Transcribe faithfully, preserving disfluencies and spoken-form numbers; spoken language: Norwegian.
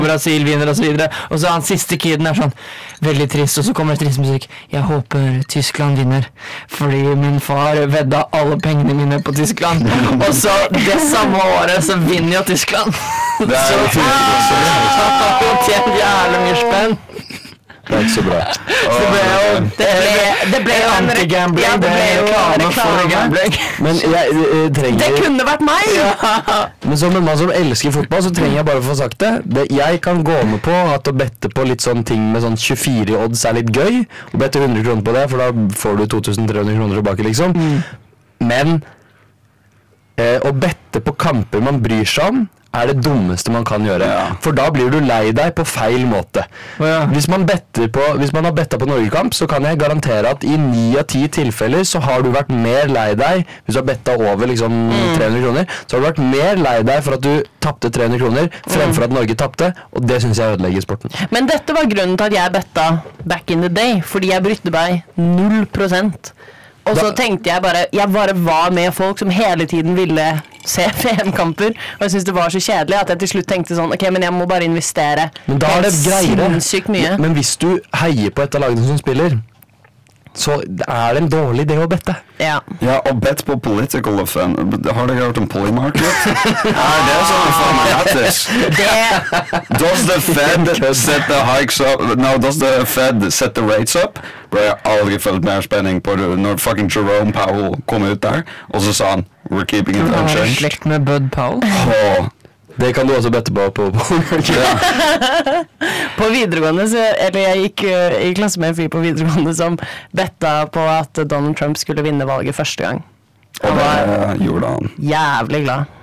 Brasil vinner og så videre. Og så han siste kiden er sånn veldig trist, og så kommer det trist musikk. Jeg håper Tyskland vinner, fordi min far vedda alle pengene mine på Tyskland. Og så det samme året så vinner jo Tyskland. Det er så han har tjent jævlig mye spenn. Det er ikke så bra. Det ble jo det ble, det ble anti-gambling. Ja, det ble jo reklame for gambling. Men jeg, jeg trenger... Det kunne vært meg! Ja. Men som en mann som elsker fotball, så trenger jeg bare å få sagt det. det jeg kan gå med på at å bette på litt sånn ting med sånn tjuefire odds er litt gøy, og bette hundre kroner på det, for da får du to tusen tre hundre kroner tilbake, liksom. Mm. Men eh, å bette på kamper man bryr seg om, er det dummeste man kan gjøre. Ja. For da blir du lei deg på feil måte. Ja. Hvis man better på, hvis man har bettet på Norgekamp, så kan jeg garantere at i ni av ti tilfeller så har du vært mer lei deg, hvis du har bettet over liksom mm. tre hundre kroner, så har du vært mer lei deg for at du tappte tre hundre kroner, fremfor at Norge tappte, og det synes jeg ødelegger sporten. Men dette var grunnen til at jeg betta back in the day, fordi jeg brydde meg null prosent. Og så tenkte jeg bare, jeg bare var med folk som hele tiden ville se V M-kamper, og jeg synes det var så kjedelig at jeg til slutt tenkte sånn, ok, men jeg må bare investere. Men da er det greiere. Sinnssykt mye. Men hvis du heier på et av lagene som spiller, så er det en dårlig idé å bette. Ja. Ja, og bet på political offense. Har dere hørt om polymarket? Ja, det er sånn for meg gratis. Does the Fed set the hikes up? No, does the Fed set the rates up? Bro, jeg har aldri følt mer spenning på det når fucking Jerome Powell kom ut der, og så sa han, we're keeping it unchanged. Han har slekt med Bud Powell. Åh. Det kan du også bette på på, på. Ja. På videregående så, eller jeg gikk uh, i klasse med en fyr på videregående som betta på at Donald Trump skulle vinne valget første gang. Og det gjorde han. Jævlig glad.